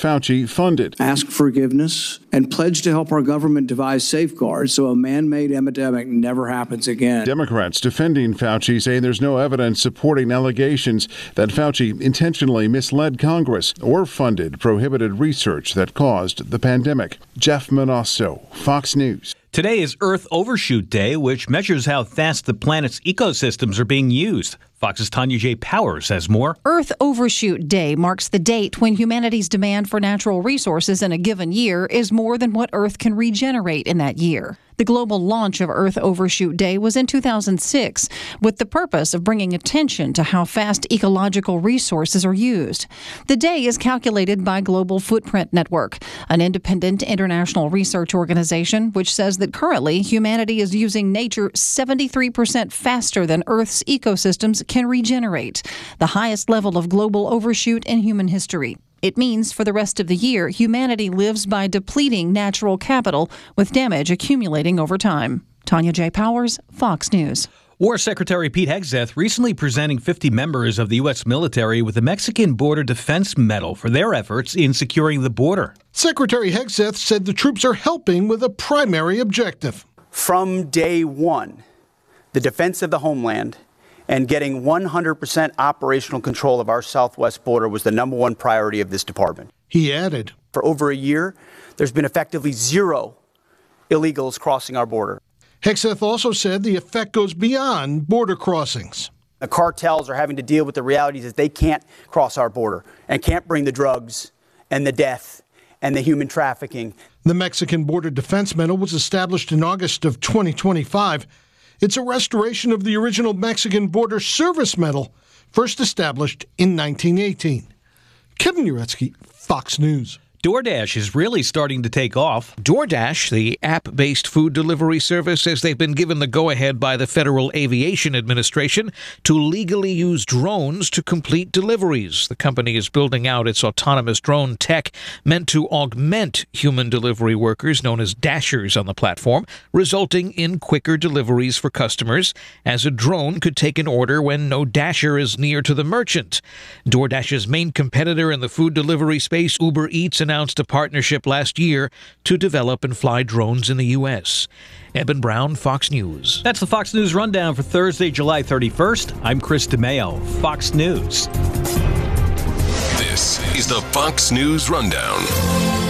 Fauci funded. Ask forgiveness and pledge to help our government devise safeguards so a man-made epidemic never happens again. Democrats defending Fauci say there's no evidence supporting allegations that Fauci intentionally misled Congress or funded prohibited research that caused the pandemic. Jeff Manasso, Fox News. Today is Earth Overshoot Day, which measures how fast the planet's ecosystems are being used. Fox's Tanya J. Powers has more. Earth Overshoot Day marks the date when humanity's demand for natural resources in a given year is more than what Earth can regenerate in that year. The global launch of Earth Overshoot Day was in 2006, with the purpose of bringing attention to how fast ecological resources are used. The day is calculated by Global Footprint Network, an independent international research organization which says that currently humanity is using nature 73% faster than Earth's ecosystems can regenerate, the highest level of global overshoot in human history. It means for the rest of the year, humanity lives by depleting natural capital with damage accumulating over time. Tanya J. Powers, Fox News. War Secretary Pete Hegseth recently presenting 50 members of the U.S. military with the Mexican Border Defense Medal for their efforts in securing the border. Secretary Hegseth said the troops are helping with a primary objective. From day one, the defense of the homeland and getting 100% operational control of our southwest border was the number one priority of this department. He added, for over a year, there's been effectively zero illegals crossing our border. Hegseth also said the effect goes beyond border crossings. The cartels are having to deal with the realities that they can't cross our border and can't bring the drugs and the death and the human trafficking. The Mexican Border Defense Medal was established in August of 2025. It's a restoration of the original Mexican Border Service Medal, first established in 1918. Kevin Uretsky, Fox News. DoorDash is really starting to take off. DoorDash, the app-based food delivery service, says they've been given the go-ahead by the Federal Aviation Administration to legally use drones to complete deliveries. The company is building out its autonomous drone tech meant to augment human delivery workers known as dashers on the platform, resulting in quicker deliveries for customers, as a drone could take an order when no dasher is near to the merchant. DoorDash's main competitor in the food delivery space, Uber Eats, announced a partnership last year to develop and fly drones in the U.S. Eben Brown, Fox News. That's the Fox News Rundown for Thursday, July 31st. I'm Chris DeMeo, Fox News. This is the Fox News Rundown.